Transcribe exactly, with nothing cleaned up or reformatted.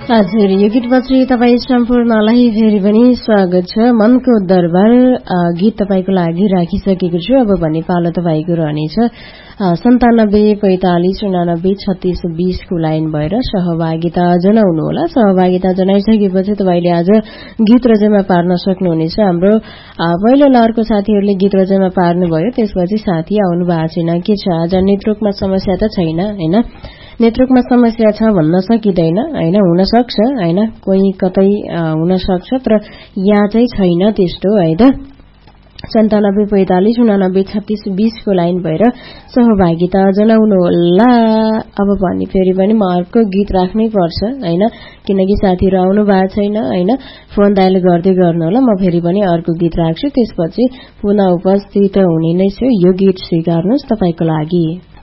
हजुर, यो गीतपछि तपाईँ सम्पूर्णलाई फेरि पनि स्वागत छ। मनको दरबार गीत तपाईँको लागि राखिसकेको छु। अब भने पालो तपाईँको रहनेछ सन्तानब्बे पैंतालिस उनानब्बे छत्तीस बीसको लाइन भएर सहभागिता जनाउनुहोला। सहभागिता जनाइसकेपछि तपाईँले आज गीत रचना पार्न सक्नुहुनेछ। हाम्रो पहिलो लहरको साथीहरूले गीत रचना पार्नुभयो, त्यसपछि साथी आउनु भएको छैन। के छ, आज नेटवर्कमा समस्या त छैन हैन? नेटवर्कमा समस्या छ भन्न सकिँदैन हैन, हुन सक्छ हैन, कोही कतै हुन सक्छ, तर यहाँ चाहिँ छैन त्यस्तो है त। सन्तानब्बे पैंतालिस उनानब्बे छत्तीस बीसको लाइन भएर सहभागिता जनाउनु होला। अब भने फेरि पनि म अर्को गीत राख्नै पर्छ हैन, किनकि साथीहरू आउनु भएको छैन हैन। फोन डायल गर्दै गर्नु होला, म फेरि पनि अर्को गीत राख्छु, त्यसपछि पुनः उपस्थित हुने नै छु। यो गीत स्वीकार्नुहोस्, तपाईको लागि।